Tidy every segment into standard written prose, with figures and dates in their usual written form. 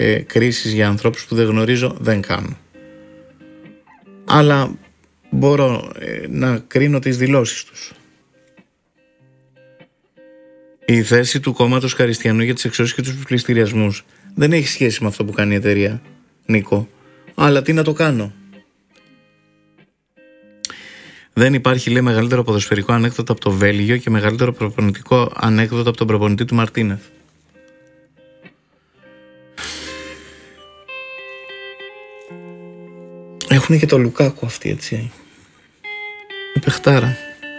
κρίσεις για ανθρώπους που δεν γνωρίζω δεν κάνω. Αλλά μπορώ να κρίνω τις δηλώσεις τους. Η θέση του κόμματος Χαριστιανού για τις εξώσεις και τους πληστηριασμούς δεν έχει σχέση με αυτό που κάνει η εταιρεία, Νίκο. Αλλά τι να το κάνω. Δεν υπάρχει, λέει, μεγαλύτερο ποδοσφαιρικό ανέκδοτο από το Βέλγιο και μεγαλύτερο προπονητικό ανέκδοτο από τον προπονητή του Μαρτίνεθ. Έχουν και το Λουκάκου αυτοί, έτσι. Η παιχτάρα.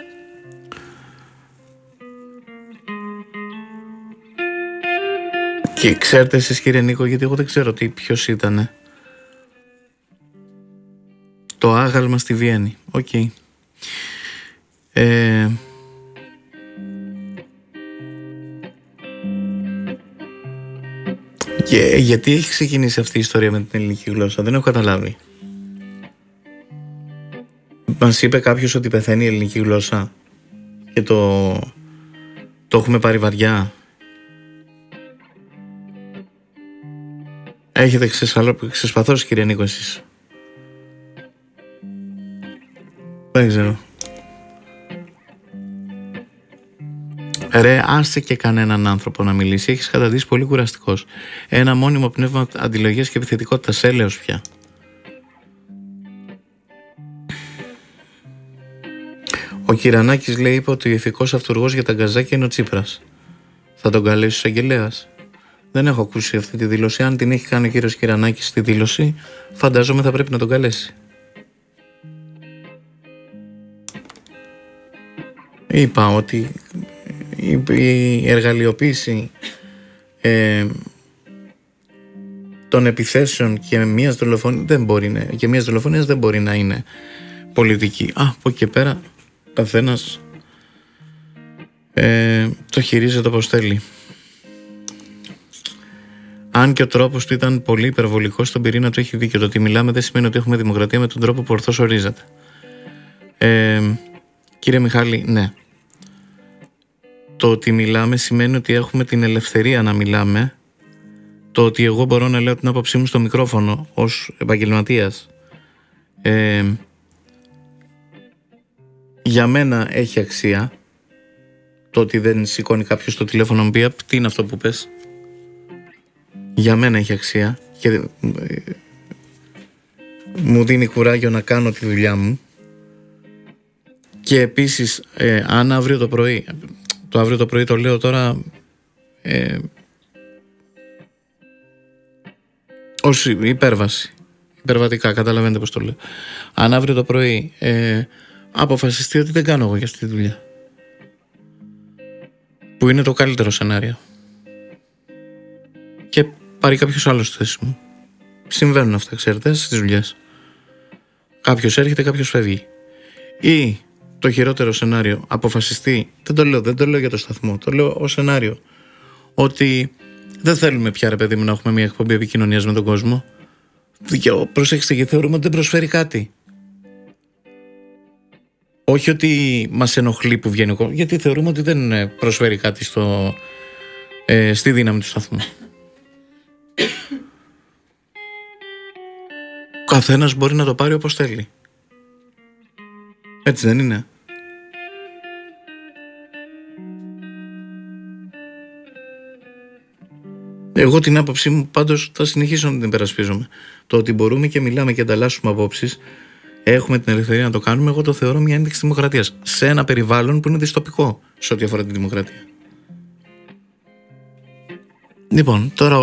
Και ξέρετε εσείς, κύριε Νίκο, γιατί εγώ δεν ξέρω ποιος ήτανε. Το άγαλμα στη Βιέννη. Οκ. Και γιατί έχει ξεκινήσει αυτή η ιστορία με την ελληνική γλώσσα, δεν έχω καταλάβει. Μας είπε κάποιος ότι πεθαίνει η ελληνική γλώσσα και το έχουμε πάρει βαριά. Έχετε ξεσπαθώσει, κύριε Νίκο, εσείς? Δεν ξέρω. Ρε, άσε και κανέναν άνθρωπο να μιλήσει. Έχεις καταντήσει πολύ κουραστικός. Ένα μόνιμο πνεύμα αντιλογίας και επιθετικότητας, έλεος πια. Ο Κυρανάκης, λέει, είπε ότι ο ηθικός αυτούργος για τα γκαζάκια είναι ο Τσίπρας. Θα τον καλέσει ο εισαγγελέας? Δεν έχω ακούσει αυτή τη δήλωση. Αν την έχει κάνει ο κύριος Κυρανάκης τη δήλωση, φαντάζομαι θα πρέπει να τον καλέσει. Είπα ότι η εργαλειοποίηση των επιθέσεων και μιας δολοφονίας δεν μπορεί να είναι πολιτική. Από εκεί και πέρα καθένας το χειρίζεται όπως θέλει. Αν και ο τρόπος του ήταν πολύ υπερβολικός, στον πυρήνα του έχει δίκιο. Το ότι μιλάμε δεν σημαίνει ότι έχουμε δημοκρατία με τον τρόπο που ορθώς ορίζεται. Κύριε Μιχάλη, ναι. Το ότι μιλάμε σημαίνει ότι έχουμε την ελευθερία να μιλάμε. Το ότι εγώ μπορώ να λέω την άποψή μου στο μικρόφωνο ως επαγγελματίας, για μένα έχει αξία. Το ότι δεν σηκώνει κάποιος το τηλέφωνο να μου πει τι είναι αυτό που πες, για μένα έχει αξία και μου δίνει κουράγιο να κάνω τη δουλειά μου. Και επίσης αν αύριο το πρωί το λέω τώρα ως υπερβατικά, καταλαβαίνετε πως το λέω. Αν αύριο το πρωί αποφασιστεί ότι δεν κάνω εγώ για αυτή τη δουλειά, που είναι το καλύτερο σενάριο, και πάρει κάποιος άλλος στη θέση μου, συμβαίνουν αυτά, ξέρετε, στις δουλειές. Κάποιος έρχεται, κάποιος φεύγει. Ή το χειρότερο σενάριο, αποφασιστεί, δεν το λέω για το σταθμό, το λέω ως σενάριο, ότι δεν θέλουμε πια, ρε παιδί μου, να έχουμε μια εκπομπή επικοινωνίας με τον κόσμο. Προσέξτε, και θεωρούμε ότι δεν προσφέρει κάτι. Όχι ότι μας ενοχλεί που βγαίνει ο κόσμος, γιατί θεωρούμε ότι δεν προσφέρει κάτι στη δύναμη του σταθμού. Ο καθένας μπορεί να το πάρει όπως θέλει. Έτσι δεν είναι? Εγώ την άποψή μου πάντως θα συνεχίσω να την υπερασπίζομαι. Το ότι μπορούμε και μιλάμε και ανταλλάσσουμε απόψεις, έχουμε την ελευθερία να το κάνουμε, εγώ το θεωρώ μια ένδειξη δημοκρατίας. Σε ένα περιβάλλον που είναι δυστοπικό σε ό,τι αφορά τη δημοκρατία. Λοιπόν, τώρα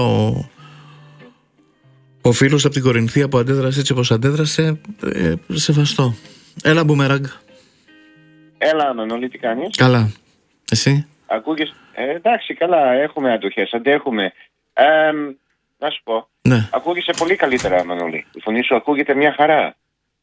ο φίλος από την Κορινθία που αντέδρασε έτσι όπως αντέδρασε, σεβαστό. Έλα, Μπούμεραγκ. Έλα, Μανώλη, τι κάνεις? Καλά. Εσύ? Ακούγες? Εντάξει, καλά, έχουμε αντοχές, αντέχουμε. Να σου πω. Ναι. Ακούγεσαι πολύ καλύτερα, Μανώλη. Η φωνή σου ακούγεται μια χαρά.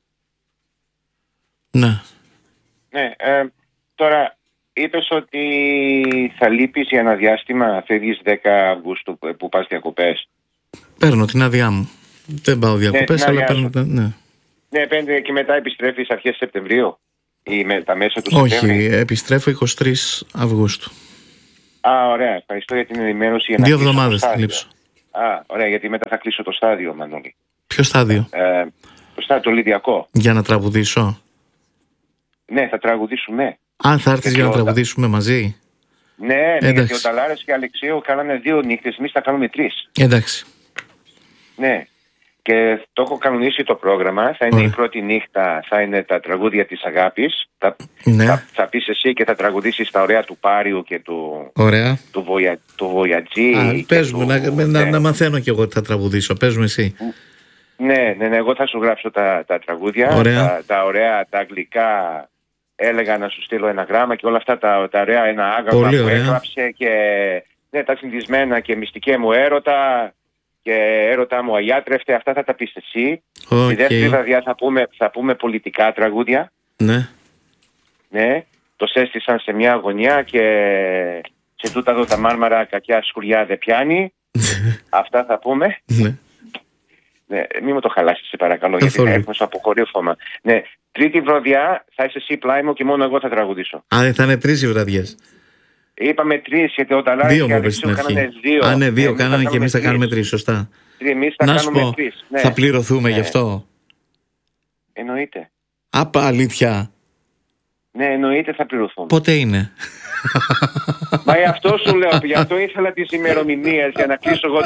Ναι. Ναι, τώρα είπες ότι θα λείπεις για ένα διάστημα, φεύγεις 10 Αυγούστου που πας διακοπές. Παίρνω την άδειά μου. Δεν πάω διακοπές, αλλά παίρνω. Ναι. Ναι, 5 και μετά επιστρέφεις αρχές Σεπτεμβρίου ή τα μέσα του Σεπτέμβρη? Όχι, επιστρέφω 23 Αυγούστου. Ωραία, ευχαριστώ για την ενημέρωση. 2 εβδομάδες θα λείψω. Ωραία, γιατί μετά θα κλείσω το στάδιο, Μανώλη. Ποιο στάδιο? Το στάδιο το Λιδιακό. Για να τραγουδήσω? Ναι, θα τραγουδήσουμε. Αν θα έρθεις για να τραγουδήσουμε μαζί? Ναι, γιατί ο Ταλάρας και ο Αλεξίου κάνανε 2 νύχτες, εμείς θα κάνουμε 3. Εντάξει. Ναι. Και το έχω κανονίσει το πρόγραμμα. Θα είναι η πρώτη νύχτα, θα είναι τα τραγούδια της αγάπης. Θα πεις εσύ και θα τραγουδήσεις τα ωραία του Πάριου και του Βοιατζή. Πες μου, να μαθαίνω κι εγώ ότι θα τραγουδήσω. Πες μου εσύ. Ναι, εγώ θα σου γράψω τα τραγούδια. Τα ωραία, τα αγγλικά. Έλεγα να σου στείλω ένα γράμμα και όλα αυτά τα ωραία, ένα άγγαγμα που έγραψε και τα συνδυσμένα και μυστικέ μου έρωτα. Και έρωτα μου αγιάτρευτε, αυτά θα τα πεις εσύ. Τη δεύτερη βραδιά θα πούμε πολιτικά τραγούδια. Ναι. Το σέστησαν σε μια γωνιά και σε τούτα εδώ τα μάρμαρα κακιά σκουριά δεν πιάνει. Αυτά θα πούμε. Ναι, μην μου το χαλάσεις σε παρακαλώ, γιατί θα έρθουμε στο αποκορύφωμα. Ναι, τρίτη βραδιά θα είσαι εσύ πλάι μου και μόνο εγώ θα τραγουδήσω. Θα είναι 3 οι βραδιές. Είπαμε 3, γιατί ο Ταλάρης και ο Αλεξίου κάνανε 2. Ναι, 2 κάνανε και εμείς θα κάνουμε 3, σωστά. Να σου πω, θα πληρωθούμε γι' αυτό? Εννοείται. Αλήθεια? Ναι, εννοείται θα πληρωθούμε. Πότε είναι? Μα γι' αυτό σου λέω, γι' αυτό ήθελα τις ημερομηνίες για να κλείσω εγώ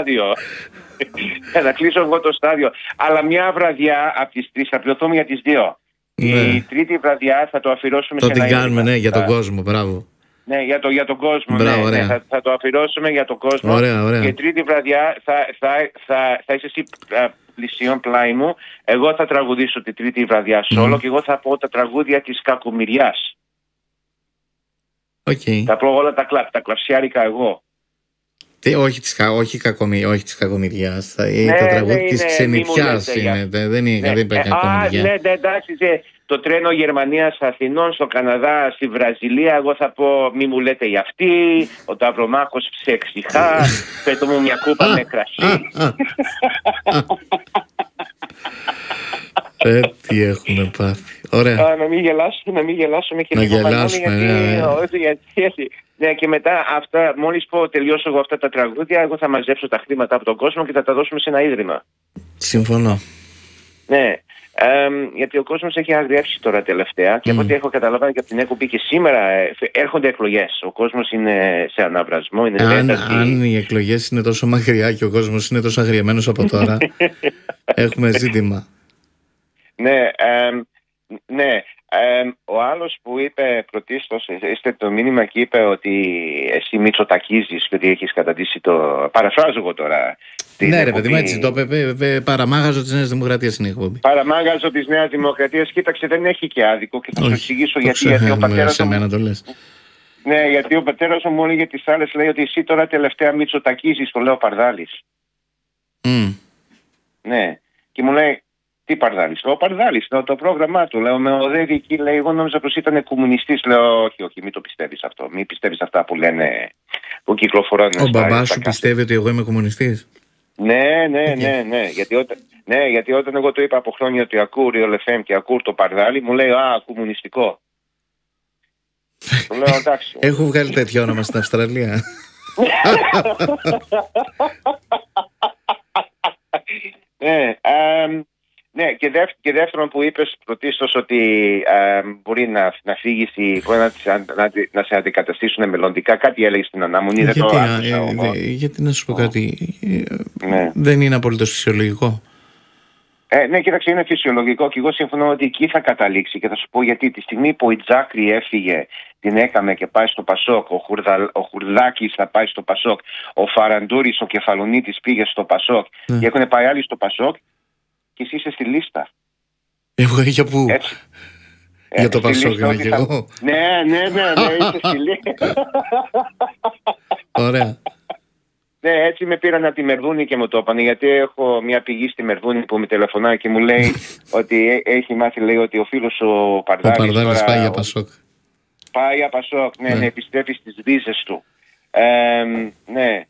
το στάδιο. Αλλά μια βραδιά από τις 3 θα πληρωθούμε για τις 2. Η τρίτη βραδιά θα το αφιερώσουμε σε ένα ίδρυμα. Το την κάνουμε, για τον κόσμο, μπράβο. Ναι, για τον κόσμο. Μπράβο, θα το αφιερώσουμε για τον κόσμο. Ωραία. Και τρίτη βραδιά θα είσαι εσύ πλησίον πλάι μου. Εγώ θα τραγουδήσω τη τρίτη βραδιά σόλο και εγώ θα πω τα τραγούδια της κακομοιριάς. Θα πω όλα τα κλαψιάρικα εγώ. Όχι της κακομοιριάς. Το τραγούδι της ξενιτιάς είναι. Δεν είπε κακομοιριά. Ναι, εντάξει. Το τρένο Γερμανίας Αθηνών, στο Καναδά, στη Βραζιλία, εγώ θα πω μη μου λέτε για αυτή, ο Ταυρομάχος ψεξιχά, πέτω μου μια κούπα με κρασί. Τι έχουμε πάθει. Ωραία. Να μην γελάσουμε και λίγο γιατί. Ναι, και μετά αυτά, μόλις τελειώσω εγώ αυτά τα τραγούδια, εγώ θα μαζέψω τα χρήματα από τον κόσμο και θα τα δώσουμε σε ένα ίδρυμα. Συμφωνώ. Ναι. Γιατί ο κόσμος έχει αγριεύσει τώρα τελευταία και από ό,τι έχω καταλάβει και από την εκπομπή και σήμερα έρχονται εκλογές. Ο κόσμος είναι σε αναβρασμό, είναι σε ένταση. Αν οι εκλογές είναι τόσο μακριά και ο κόσμος είναι τόσο αγριεμένος από τώρα, έχουμε ζήτημα. Ναι. Ο άλλος που είπε πρωτίστως, το μήνυμα και είπε ότι εσύ μητσοτακίζεις και ότι έχεις καταντήσει το... Παραφράζω εγώ τώρα. Ναι ρε παιδί μου, έτσι το παραμάγαζο της Νέας Δημοκρατίας είναι η εκπομπή. Παραμάγαζο της Νέας Δημοκρατίας, κοίταξε, δεν έχει και άδικο και θα σου εξηγήσω γιατί ο πατέρας Ναι, γιατί ο πατέρας μου όλοι για τις άλλες λέει ότι εσύ τώρα τελευταία μητσοτακίζεις, το λέω Παρδάλης. Ναι, και μου λέει τι Παρδάλης? Ο Παρδάλης, το πρόγραμμά του. Λέω, με οδεύει εκεί, λέει, εγώ νόμιζα πως ήταν κομμουνιστής. Λέω, όχι, μην το πιστεύεις αυτό. Μην πιστεύεις αυτά που λένε, που κυκλοφορούν. Ο μπαμπάς σου πιστεύει ότι εγώ είμαι κομμουνιστής? Ναι. Γιατί όταν εγώ το είπα από χρόνια ότι ακούω Real FM και ακούω το Παρδάλη, μου λέει, κομμουνιστικό. Λέω, εντάξει. Έχω βγάλει τέτοιο όνομα στην Αυστραλία. Ναι, και δεύτερον που είπες πρωτίστως ότι μπορεί να φύγεις να σε αντικαταστήσουν μελλοντικά. Κάτι έλεγες στην αναμονή, δεν το άκουσα όμως. Γιατί να σου πω κάτι, δεν είναι απολύτως φυσιολογικό? Ναι, κοίταξε, είναι φυσιολογικό και εγώ συμφωνώ ότι εκεί θα καταλήξει και θα σου πω γιατί. Τη στιγμή που η Τζάκρη έφυγε, την έκαμε και πάει στο Πασόκ, ο Χουρλάκης θα πάει στο Πασόκ, ο Φαραντούρης, ο Κεφαλονίτης πήγε στο Πασόκ και έχουν πάει άλλοι στο Πασόκ και εσύ είσαι στη λίστα. Εγώ για πού? Για το Πασόκ είμαι και εγώ. Ναι, είσαι στη λίστα. Ωραία. Ναι, έτσι με πήραν από τη Μερβούνη και μου το είπαν, γιατί έχω μια πηγή στη Μερβούνη που με τηλεφωνάει και μου λέει ότι έχει μάθει, λέει, ότι ο φίλος ο Παρδάλης πάει για Πασόκ. Πάει για Πασόκ, ναι, επιστρέφει στις βίζες του. Ναι.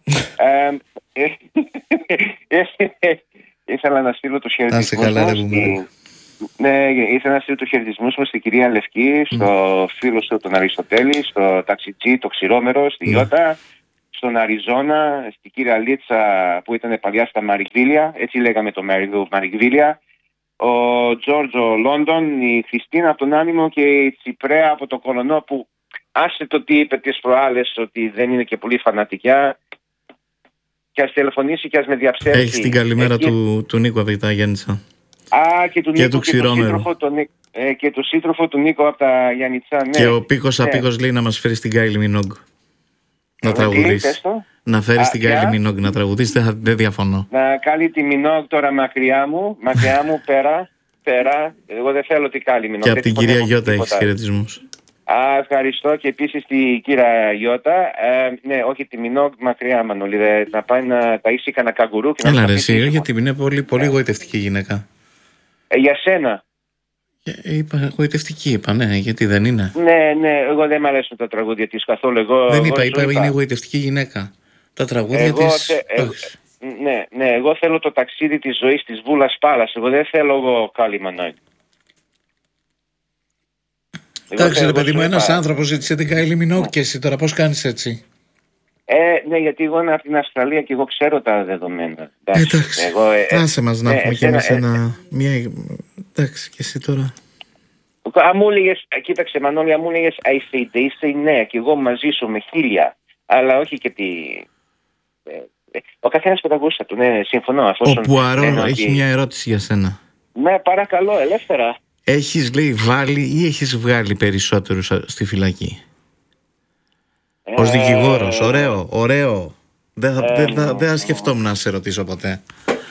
Ήθελα να στείλω τους χαιρετισμούς μου. Ναι, ήθελα να στείλω τους χαιρετισμούς μου στην κυρία Λευκή, στο φίλο σου τον Αριστοτέλη, στο ταξιτζή, το Ξηρόμερο, στη Ιώτα, στον Αριζόνα, στην κυρία Λίτσα που ήταν παλιά στα Μαρικβίλια, έτσι λέγαμε το Μαρικβίλια, ο Τζόρτζο Λόντον, η Χριστίνα από τον Άνιμο και η Τσιπρέα από το Κολονό, που άσε το τι είπε τις προάλλες ότι δεν είναι και πολύ φανατικιά, και ας τηλεφωνήσει και ας με διαψεύσει. Έχεις την καλημέρα του Νίκο από τα Γιάννητσα. Και του Νίκο και του σύντροφο του Νίκο από τα Γιάννητσα. Ναι. Και ο Πίκος Απίκος λέει να μας φέρει την Κάιλι Μινόγκ να τραγουδήσει. Να φέρει την Κάιλι Μινόγκ να τραγουδήσει, δεν διαφωνώ. Να κάνει τη Μινόγκ τώρα μακριά μου, πέρα. Εγώ δεν θέλω την Κάιλι Μινόγκ. Και από την κυρία Γιώτα έχεις χαιρετισμούς. Ευχαριστώ, και επίσης την κυρία Γιώτα. Ναι, όχι τη Μινόγκ, μακριά, Μανώλη. Να πάει να ταΐσει κανένα καγκουρού. Έλα ρε εσύ, γιατί είναι πολύ γοητευτική γυναίκα. Για σένα. Γοητευτική είπα, ναι, γιατί δεν είναι. Ναι, εγώ δεν μ' αρέσουν τα τραγούδια της καθόλου. Δεν είπα, είναι γοητευτική γυναίκα. Τα τραγούδια της. Ναι, εγώ θέλω το ταξίδι της ζωής της Βούλας Πάλας. Εγώ δεν θέλω Κάιλι Μινόγκ. Εντάξει ρε παιδί μου, ένας άνθρωπος ζήτησε την Κάιλι Μινόγκ και εσύ τώρα πώς κάνεις έτσι? Ναι, γιατί εγώ είμαι από την Αυστραλία και εγώ ξέρω τα δεδομένα. Εντάξει, άσε μας να έχουμε κι εμείς εντάξει, και εσύ τώρα. Αν μου έλεγες, κοίταξε Μανώλη, αν μου έλεγες I say ναι, και εγώ μαζί σου με 1000, αλλά όχι και τη... Ο καθένας πεταγούσα του, ναι, συμφωνώ. Ο Πουαρό έχει μια ερώτηση για σένα. Ναι, παρακαλώ, ελεύθερα. Έχεις, λέει, βάλει ή έχεις βγάλει περισσότερους στη φυλακή? Ως δικηγόρος, ωραίο. Δεν θα σκεφτόμουν να σε ρωτήσω ποτέ.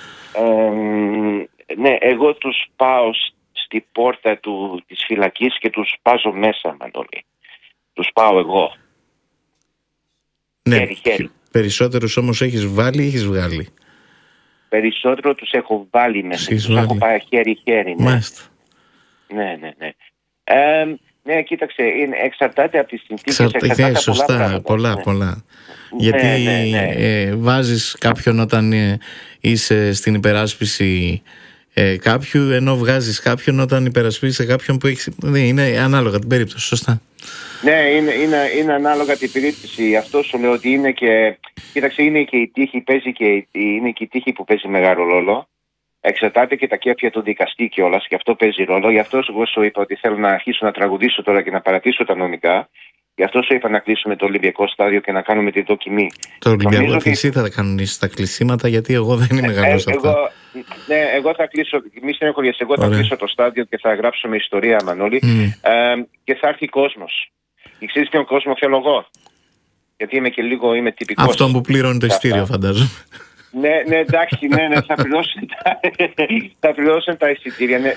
Ναι, εγώ τους πάω στη πόρτα της φυλακής και τους πάζω μέσα, Μανώλη. Τους πάω εγώ. Ναι, χέρι. Περισσότερους όμως έχεις βάλει ή έχεις βγάλει? Περισσότερο τους έχω βάλει μέσα. Τους έχω πάει χέρι-χέρι. Ναι. Μάλιστα. Ναι. Ναι, κοίταξε, εξαρτάται από τις συνθήκες. Σωστά, πολλά. Γιατί βάζεις κάποιον όταν είσαι στην υπεράσπιση κάποιου, ενώ βγάζεις κάποιον όταν υπερασπίζεσαι κάποιον που έχει. Είναι ανάλογα την περίπτωση, σωστά. Ναι, είναι ανάλογα την περίπτωση. Αυτό σου λέω ότι είναι και. Κοίταξε, είναι και η τύχη, είναι και η τύχη που παίζει μεγάλο ρόλο. Εξαρτάται και τα κέφια του δικαστή κιόλας, και αυτό παίζει ρόλο. Γι' αυτό εγώ σου είπα ότι θέλω να αρχίσω να τραγουδήσω τώρα και να παρατήσω τα νομικά. Γι' αυτό σου είπα να κλείσουμε το Ολυμπιακό στάδιο και να κάνουμε τη δοκιμή. Το Ολυμπιακό και εσύ θα κανονίσεις τα κλεισίματα, γιατί εγώ δεν είμαι καλός σε αυτά. Ναι, εγώ θα κλείσω. Μη στενοχωριέσαι, εγώ θα κλείσω το στάδιο και θα γράψουμε ιστορία, Μανώλη. Και θα έρθει κόσμος. Και ξέρεις ποιον κόσμο θέλω εγώ? Γιατί είμαι τυπικός. Αυτόν που πληρώνει το ειστήριο, φαντάζομαι. Ναι, εντάξει, ναι, θα πληρώσουν τα εισιτήρια, ναι,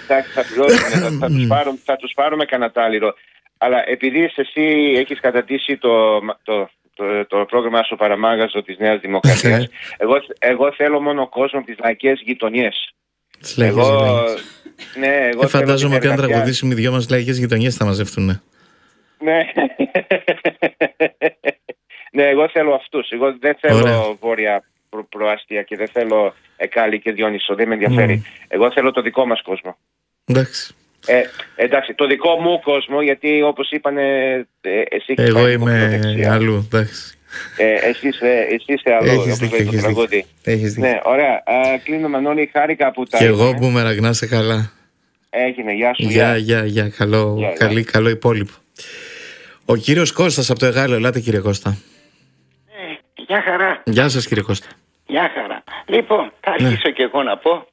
θα τους πάρουμε κανένα τάλιρο. Αλλά επειδή εσύ έχεις κατατήσει το πρόγραμμα σου παραμάγαζο της Νέας Δημοκρατίας, εγώ θέλω μόνο κόσμο από τις λαϊκές γειτονιές. Εγώ φαντάζομαι ότι αν τραγουδήσουμε οι δυο μας λαϊκές γειτονιές θα μαζευτούν. Ναι, εγώ θέλω αυτούς. Εγώ δεν θέλω βόρεια προάστια και δεν θέλω Εκάλη και Διόνυσο, δεν με ενδιαφέρει. Εγώ θέλω το δικό μας κόσμο. Εντάξει, το δικό μου κόσμο, γιατί όπως είπανε εσύ. Εγώ είμαι αλλού, εντάξει. Εσύ είσαι αλλού, όπως λέει το τραγούδι. Ναι, ωραία. Κλείνω, Μανώλη, χάρηκα που τα. Και εγώ που με να είσαι καλά. Έγινε, γεια σου. Γεια, καλό υπόλοιπο. Ο κύριος Κώστας από το Εγάλεο, ελάτε κύριε Κώστα. Γεια χαρά. Γεια σας κύριε Κώστα. Γεια χαρά. Λοιπόν, θα αρχίσω και εγώ να πω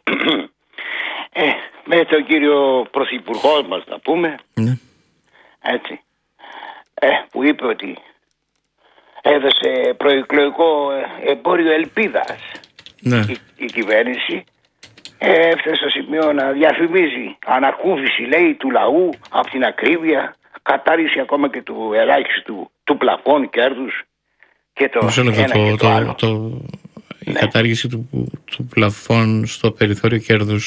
με τον κύριο Πρωθυπουργό μας να πούμε, έτσι, που είπε ότι έδωσε προεκλογικό εμπόριο ελπίδας η κυβέρνηση. Έφτασε στο σημείο να διαφημίζει ανακούφιση, λέει, του λαού από την ακρίβεια, κατάργηση ακόμα και του ελάχιστου του πλαφών κέρδους και το ένα και το άλλο. Η κατάργηση του πλαφών στο περιθώριο κέρδους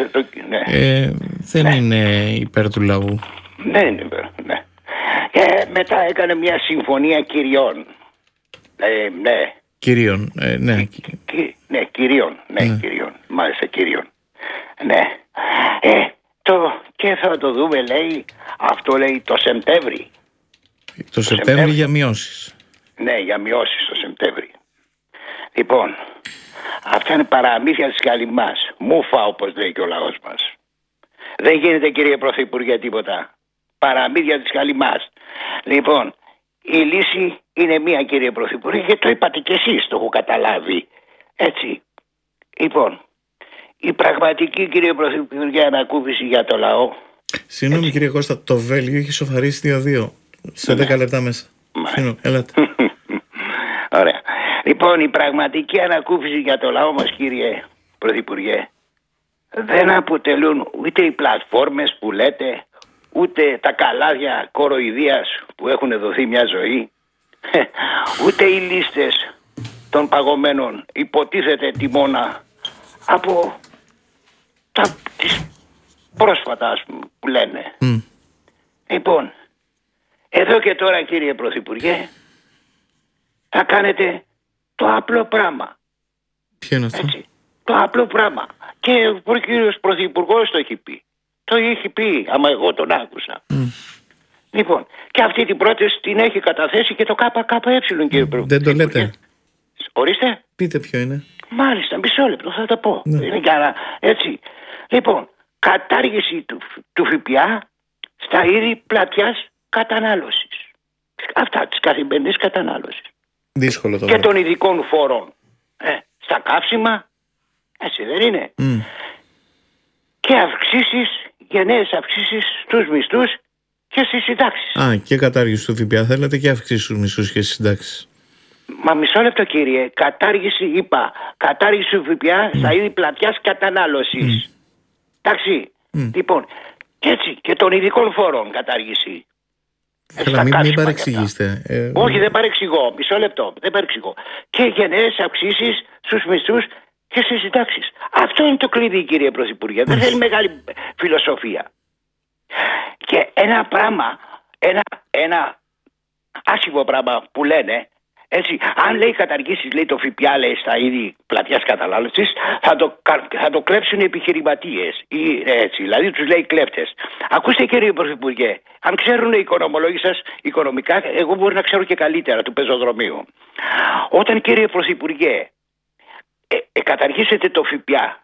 δεν είναι υπέρ του λαού. Δεν είναι υπέρ, ναι. Και μετά έκανε μια συμφωνία κυριών. Κυρίων, κυρίων. Μάλιστα κυρίων. Ναι. Και θα το δούμε, λέει, αυτό λέει το Σεπτέμβρη. Το Σεπτέμβρη για μειώσεις. Ναι, για μειώσεις το Σεπτέμβρη. Λοιπόν, αυτά είναι παραμύθια της καλυμάς. Μούφα, όπως λέει και ο λαός μας. Δεν γίνεται, κύριε Πρωθυπουργέ, τίποτα. Παραμύθια της καλυμάς. Λοιπόν, η λύση είναι μία, κύριε Πρωθυπουργέ, και το είπατε κι εσείς, το έχω καταλάβει. Έτσι. Λοιπόν, η πραγματική, κύριε Πρωθυπουργέ, ανακούφιση για το λαό. Συγγνώμη, κύριε Κώστα, το Βέλγιο έχει σοφαρίσει 2-2 σε 10 λεπτά μέσα. Συγγνώμη, ελάτε. Ωραία. Λοιπόν, η πραγματική ανακούφιση για το λαό μας, κύριε Πρωθυπουργέ, δεν αποτελούν ούτε οι πλατφόρμες που λέτε, ούτε τα καλάδια κοροϊδίας που έχουν δοθεί μια ζωή, ούτε οι λίστες των παγωμένων υποτίθεται τιμώνα από τις πρόσφατα, ας πούμε, που λένε. Λοιπόν, εδώ και τώρα, κύριε Πρωθυπουργέ, θα κάνετε το απλό πράγμα. Ποιο είναι αυτό? Έτσι, το απλό πράγμα. Και ο κύριος Πρωθυπουργός το έχει πει. Το έχει πει, άμα εγώ τον άκουσα. Λοιπόν, και αυτή την πρόταση την έχει καταθέσει και το ΚΚΕ, κύριε Πρωθυπουργέ. Δεν το λέτε? Ορίστε. Πείτε ποιο είναι. Μάλιστα, μισό λεπτό θα τα πω. Είναι καλά, έτσι. Λοιπόν, κατάργηση του ΦΠΑ στα είδη πλατιάς κατανάλωσης. Αυτά, της καθημερινής κατανάλωσης. Δύσκολο το και των ειδικών φόρων στα καύσιμα, έτσι δεν είναι? Και αυξήσεις, γενναίες αυξήσεις στους μισθούς και στις συντάξεις. Α, και κατάργηση του ΦΠΑ θέλετε και αυξήσεις στους μισθούς και στις συντάξεις. Μα μισό λεπτό, κύριε. Κατάργηση, είπα. Κατάργηση του ΦΠΑ στα είδη πλατιάς κατανάλωσης. Εντάξει. Λοιπόν, έτσι, και των ειδικών φόρων κατάργηση. Αλλά μην παρεξηγήσετε. Όχι, δεν παρεξηγώ. Μισό λεπτό. Δεν παρεξηγώ. Και γενναίες αυξήσεις στους μισθούς και στις συντάξεις. Αυτό είναι το κλειδί, κύριε Πρωθυπουργέ. Δεν θέλει μεγάλη φιλοσοφία. Και ένα πράγμα, ένα άσχημο πράγμα που λένε, έτσι, αν λέει καταργήσεις, λέει το ΦΠΑ, λέει στα είδη πλατιάς κατανάλωσης, θα το κλέψουν οι επιχειρηματίες. Έτσι, δηλαδή τους λέει κλέφτες. Ακούστε, κύριε Πρωθυπουργέ, αν ξέρουν οι οικονομολόγοι σας οικονομικά, εγώ μπορεί να ξέρω και καλύτερα του πεζοδρομίου. Όταν, κύριε Πρωθυπουργέ, καταργήσετε το ΦΠΑ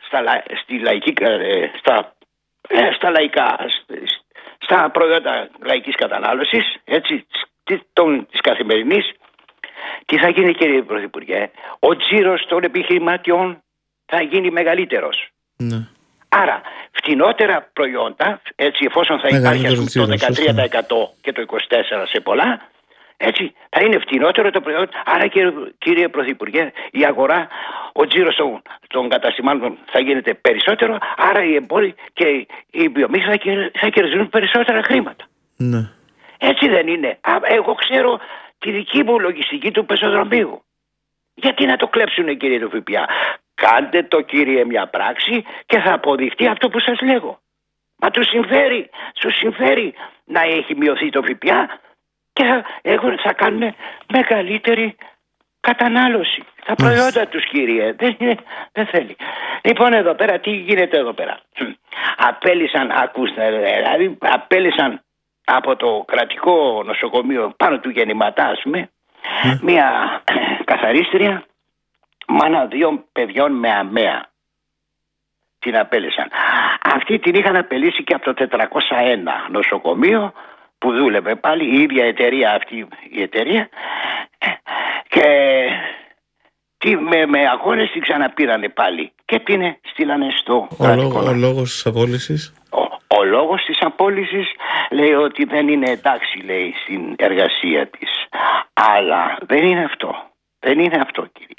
στα λαϊκά, στα προϊόντα λαϊκής κατανάλωσης, έτσι, της καθημερινής, τι θα γίνει, κύριε Πρωθυπουργέ? Ο τζίρος των επιχειρηματιών θα γίνει μεγαλύτερος. Ναι. Άρα φτηνότερα προϊόντα, έτσι, εφόσον θα υπάρχει το 13% και το 24% σε πολλά, έτσι, θα είναι φτηνότερο το προϊόν. Άρα, κύριε Πρωθυπουργέ, η αγορά, ο τζίρος των καταστημάτων θα γίνεται περισσότερο, άρα οι εμπόροι και οι βιομήχανοι θα κερδίζουν περισσότερα χρήματα. Ναι. Έτσι δεν είναι? Εγώ ξέρω τη δική μου λογιστική του πεζοδρομίου. Γιατί να το κλέψουνε, κύριε, το ΦΠΑ? Κάντε το, κύριε, μια πράξη και θα αποδειχτεί αυτό που σας λέγω. Μα τους συμφέρει να έχει μειωθεί το ΦΠΑ και θα κάνουν μεγαλύτερη κατανάλωση. Τα προϊόντα τους, κύριε. Δεν θέλει. Λοιπόν, εδώ πέρα, τι γίνεται εδώ πέρα? Απέλησαν, ακούστε, δηλαδή, απέλησαν από το κρατικό νοσοκομείο πάνω του Γεννηματά, ας πούμε, μια καθαρίστρια, μάνα 2 παιδιών με αμαία. Την απέλησαν. Αυτή την είχαν απελήσει και από το 401 νοσοκομείο που δούλευε πάλι, η ίδια εταιρεία αυτή η εταιρεία, και με αγώνες την ξαναπήρανε πάλι και την στείλανε στο κρατικό. Ο λόγος της απόλυσης? Ο λόγος της απόλυσης λέει ότι δεν είναι εντάξει, λέει, στην εργασία της. Αλλά δεν είναι αυτό. Δεν είναι αυτό, κύριε.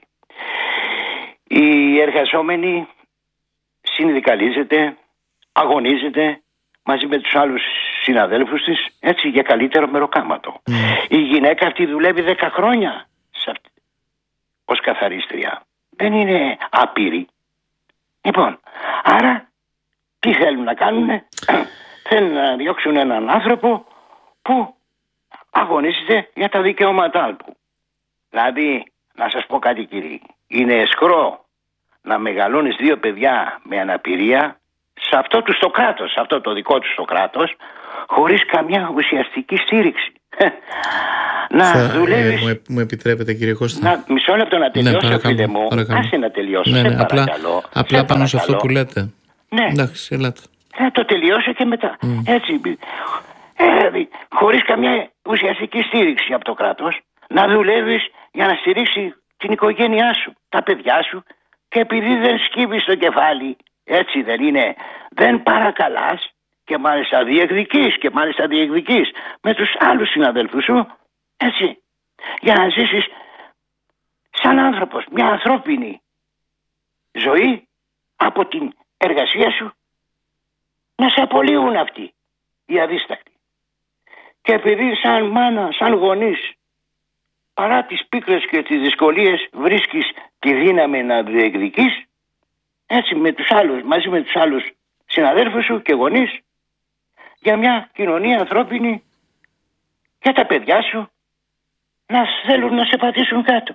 Η εργαζόμενη συνδικαλίζεται, αγωνίζεται μαζί με τους άλλους συναδέλφους της, έτσι, για καλύτερο μεροκάματο. Η γυναίκα αυτή δουλεύει 10 χρόνια ως καθαρίστρια. Δεν είναι άπειρη. Λοιπόν, άρα τι θέλουν να κάνουν? Θέλουν να διώξουν έναν άνθρωπο που αγωνίζεται για τα δικαιώματά του. Δηλαδή, να σας πω κάτι, κύριε, είναι εσκρό να μεγαλώνεις 2 παιδιά με αναπηρία σε αυτό τους το κράτος, σε αυτό το δικό τους το κράτος, χωρίς καμιά ουσιαστική στήριξη. να δουλεύεις. Μου επιτρέπετε, κύριε Κώστα? Μισό λεπτό να τελειώσω, φίλε μου. Άσε να τελειώσω. Απλά πάνω σε αυτό που λέτε. Ναι. Εντάξει, ελάτε. Να το τελειώσω και μετά. Έτσι. Δηλαδή, χωρίς καμιά ουσιαστική στήριξη από το κράτος, να δουλεύεις για να στηρίξει την οικογένειά σου, τα παιδιά σου, και επειδή δεν σκύβεις το κεφάλι, έτσι δεν είναι, δεν παρακαλάς και μάλιστα διεκδικείς με τους άλλους συναδέλφους σου, έτσι, για να ζήσεις σαν άνθρωπος, μια ανθρώπινη ζωή από την εργασία σου, να σε απολύουν αυτοί οι αδίστακτοι. Και επειδή σαν μάνα, σαν γονείς, παρά τις πίκρες και τις δυσκολίες βρίσκεις τη δύναμη να διεκδικείς, έτσι μαζί με τους άλλους συναδέλφους σου και γονείς, για μια κοινωνία ανθρώπινη, και τα παιδιά σου να θέλουν να σε πατήσουν κάτω.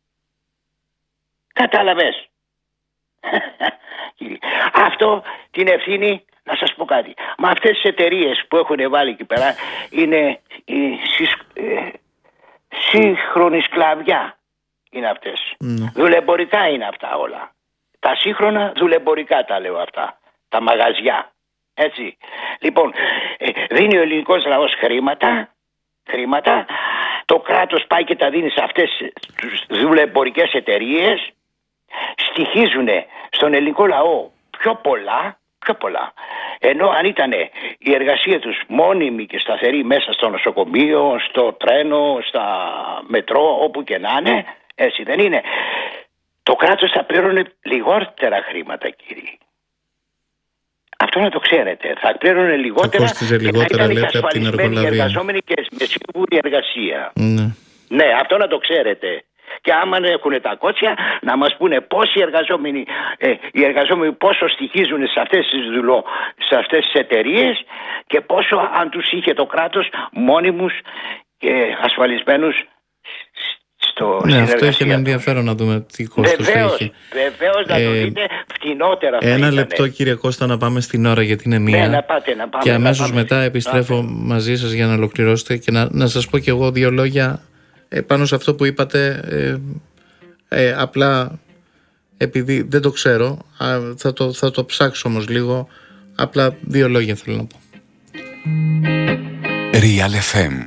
Κατάλαβες? Αυτό την ευθύνη, να σας πω κάτι, με αυτές τις εταιρείες που έχουν βάλει εκεί πέρα, είναι η σύγχρονη σκλαβιά είναι αυτές. Δουλεμπορικά είναι αυτά όλα. Τα σύγχρονα δουλεμπορικά τα λέω αυτά. Τα μαγαζιά. Έτσι. Λοιπόν, δίνει ο ελληνικός λαός χρήματα. Το κράτος πάει και τα δίνει σε αυτές τις δουλεμπορικές εταιρείες. Στοιχίζουν στον ελληνικό λαό πιο πολλά. Ενώ αν ήταν η εργασία τους μόνιμη και σταθερή μέσα στο νοσοκομείο, στο τρένο, στα μετρό, όπου και να είναι, έτσι δεν είναι, το κράτος θα πλήρωνε λιγότερα χρήματα, κύριοι. Αυτό να το ξέρετε. Θα πλήρωνε λιγότερα, και θα ήταν και ασφαλισμένοι οι εργαζόμενοι και με σίγουρη εργασία. Ναι, αυτό να το ξέρετε. Και άμα έχουν τα κότσια, να μας πούνε πόσοι οι εργαζόμενοι πόσο στοιχίζουν σε αυτές τις εταιρείες, και πόσο αν τους είχε το κράτος μόνιμους και ασφαλισμένους ναι, αυτό έχει ένα ενδιαφέρον να δούμε τι κόστος θα είχε. Βεβαίως να το δείτε φτηνότερα. Ένα λεπτό, κύριε Κώστα, να πάμε στην ώρα, γιατί είναι μία. Ναι, να πάμε, και αμέσως μετά επιστρέφω μαζί σας για να ολοκληρώσετε και να σας πω κι εγώ δύο λόγια πάνω σε αυτό που είπατε. Απλά επειδή δεν το ξέρω, θα το ψάξω όμως λίγο. Απλά δύο λόγια θέλω να πω. Real FM.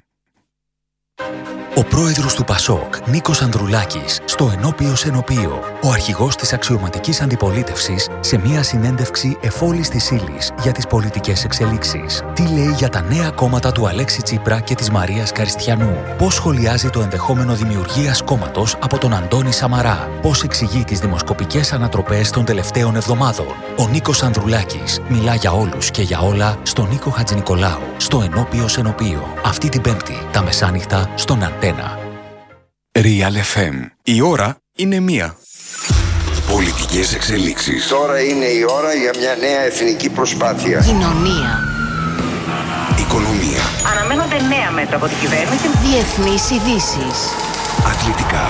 Ο πρόεδρος του ΠΑΣΟΚ, Νίκος Ανδρουλάκης, στο ενώπιος ενωπείο, ο αρχηγός της αξιωματικής αντιπολίτευσης, σε μια συνέντευξη εφόλης της ύλης για τις πολιτικές εξελίξεις. Τι λέει για τα νέα κόμματα του Αλέξη Τσίπρα και της Μαρίας Καριστιανού. Πώς σχολιάζει το ενδεχόμενο δημιουργίας κόμματος από τον Αντώνη Σαμαρά. Πώς εξηγεί τις δημοσκοπικές ανατροπές των τελευταίων εβδομάδων. Ο Νίκος Ανδρουλάκης μιλά για όλους και για όλα στον Νίκο Χατζηνικολάου, στο ενώπιος ενωπείο. Αυτή την Πέμπτη, τα μεσάνυχτα, στον Αντένα. Real FM. Η ώρα είναι 1. Πολιτικές εξελίξεις. Τώρα είναι η ώρα για μια νέα εθνική προσπάθεια. Κοινωνία. Οικονομία. Αναμένονται νέα μέτρα από την κυβέρνηση. Διεθνείς ειδήσεις. Αθλητικά.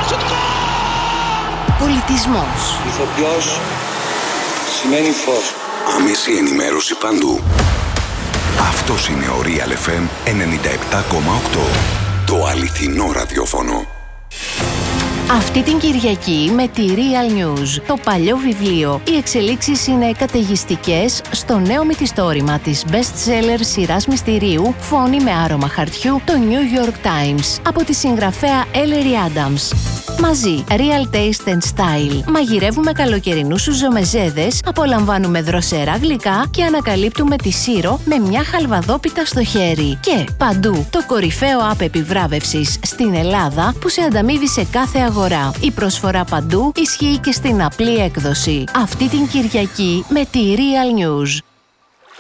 Πολιτισμός. Ηθοποιός σημαίνει φως. Άμεση ενημέρωση παντού. Αυτός είναι ο Real FM 97,8. Το αληθινό ραδιόφωνο. Αυτή την Κυριακή με τη Real News, το παλιό βιβλίο, οι εξελίξεις είναι καταιγιστικές στο νέο μυθιστόρημα της best-seller σειράς μυστηρίου «Φόνη με άρωμα χαρτιού», το New York Times, από τη συγγραφέα Ellery Adams. Μαζί, Real Taste and Style. Μαγειρεύουμε καλοκαιρινούς σουζομεζέδες, απολαμβάνουμε δροσερά γλυκά και ανακαλύπτουμε τη Σύρο με μια χαλβαδόπιτα στο χέρι. Και παντού, το κορυφαίο app επιβράβευσης στην Ελλάδα που σε ανταμείβει σε κάθε αγορά. Η προσφορά παντού ισχύει και στην απλή έκδοση. Αυτή την Κυριακή με τη Real News.